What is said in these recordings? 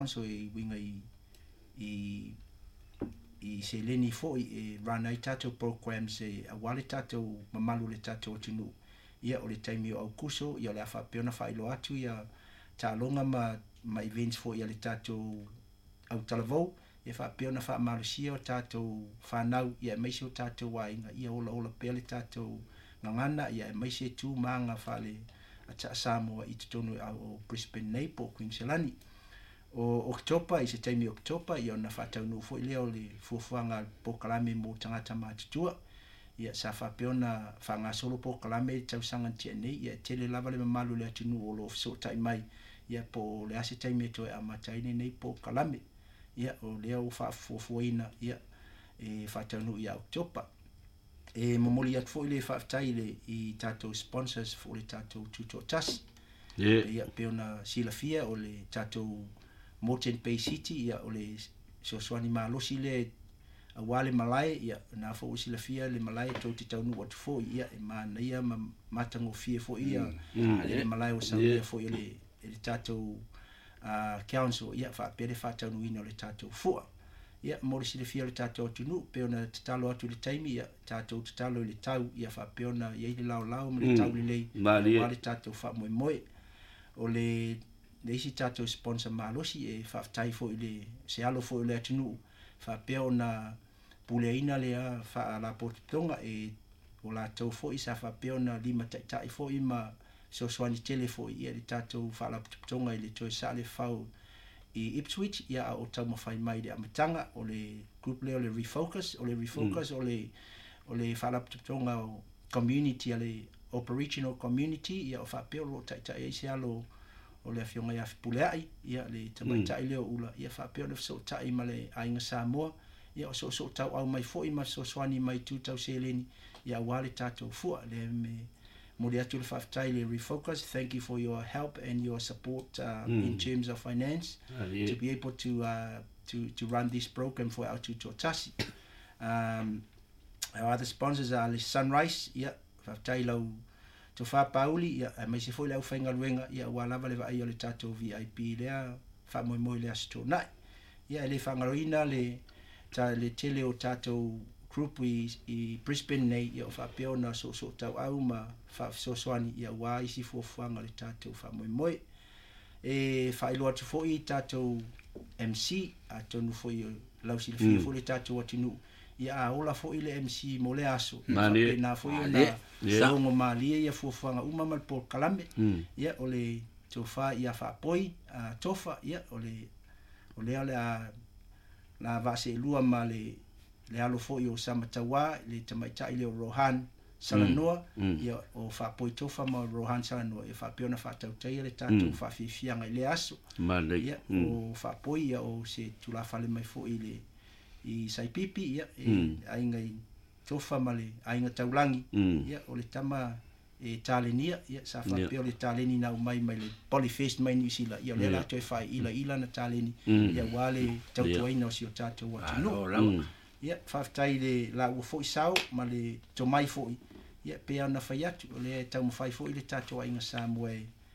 so i winga i se leni fo i run ai tatou programs e awale tatou mamalu le tatou tunu ia o le taimi o aukuso ia le whapeona whailo atu ia tālonga ma events fo ia le tatou au talavou ia whapeona whaamalusia o tatou whanau ia maise o tatou wainga ia ola pea le tatou ngangana ia maise tu maanga whale a Samoa i tutonu o Brisbane nei po Queenslandi o Oktopa i se taimi Oktopa ia ona whataunu fo i leo le fuafuanga po kalame mo tangata mātutua ia sa whapeona whangasolo po kalame tausanga tia nei ia tele lava le mamalu le atunu o lo so tai mai ia po le ase taimi to e amataine nei po kalame ia o leo whafuafuaina ia e whataunu ia Oktopa e momoli atu fo i le whaftai le i tatou sponsors fo le tatou tuto tasi ia peona silafia o le tatou Moreton Bay City ia o le sosoani malosi le awale malai ia na fo silafia le malai to te taunu watu fo ia e mana ia matango fie fo ia le malai o sauia fo ia le tatou council ia whapere whataunu ina o le tatou fua ia mori silafia le tatou tunu peona tatalo atu le taimi ia tatou tatalo le tau ia whapeona ia le lao le tau le lei wale tatou wha moe o le isi tatou sponsor malosi e whaftai fo i le se alo fo i le atunu whapea ona puleina lea wha la potutonga e o la tau fo i sa whapea ona lima taitai fo i ma sosoani tele fo i le tatou wha la potutonga i le toi sa le whau i Ipswich ia o tau mawhai mai le amatanga o le group leo le refocus o le wha la potutonga o community a le operational community ia o whapea o taitai e se alo o le afionga ia fipuleai ia le tamaitai leo ula ia whapea le so tai ma le ainga Samoa ia o so tau au mai fo i ma so swani mai tu tau seleni ia wale tatou fua le me mori atu le whaftai le refocus. Thank you for your help and your support in terms of finance to be able to run this program for our tuto tasi. Our other sponsors are the Sunrise ia whaftai lau to fa pauli ia mai se foi lau fainga luenga ia wa lava le vai le tatou VIP lea fa moi le asto nai ia le fangaroina le tele o tatou group i Brisbane nei ia fa peona so tau au ma fa soani ia wa isi fo fanga le tatou fa moi e fa ilo atu foi tatou MC atonu foi lau silfia foi le tatou atinu ia ola fo ile MC mo le aso na fo ia songo mali ia fuafuanga uma mal por kalame ia ole tofa ia fa poi tofa ia ole ala la vase lua male le alo fo io samatawa le tamaitai le Rohan Salanoa ia o fa poi tofa ma Rohan Salanoa ia fa peona fa tautai le tatu fa fifianga le aso ia o fa poi ia o se tula fale mai fo ile i Saipipi ia ainga i tofa male ainga taulangi ia o le tama e talenia ia sa fa pe o le taleni na mai le polyfest mai ni sila ia le la toi fai ila na taleni ia wale tautuaina o si o tatou atunu ia faftai le la u foi sau male tomai foi ia pe ana fai atu le tau fai foi le tatou ainga Samoa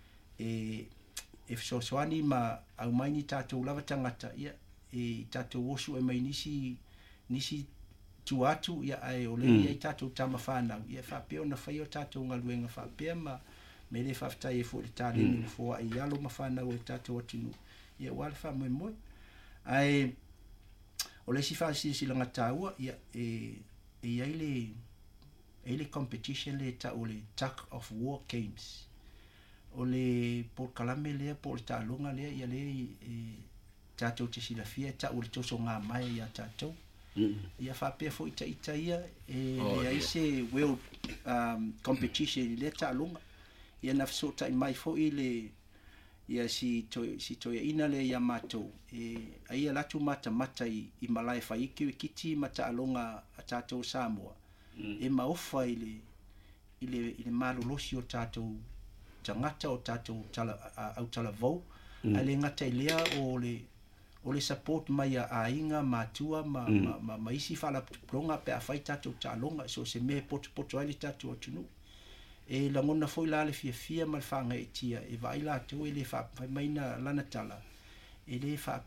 e soani ma au mai ni tatou lava tangata ia e tatou osu e mai nisi tu atu ia ai o le ia tatou tama whanau ia whapea na whai o tatou ngaluenga whapea ma me le whaftai e fo le tāleni fo ai alo ma whanau e tatou atinu ia wale whamoe moe ai o le si whasisi langa tāua ia e ai le competition le ta o le Tug of War Games o le por kalame lea por tālonga lea ia le tatou te silafia ta o le toso ngā mai ia tatou ia whapea fo ita ia le aise world competition le tālonga ia nafso tai mai fo i le ia si toia ina le ia matou ai latu mata i malai whaiki kiti mata alonga a tatou Samoa e maofa i le malolosi o tatou tangata o tatou au talavou a le ngata i lea o le support mai a ainga matua ma isi whala pronga pe a whai tatou talonga so se me poto ai le tatou atunu e langona foi la le fia mal fanga e tia e vai la tu e le fa mai na lana tala e le fa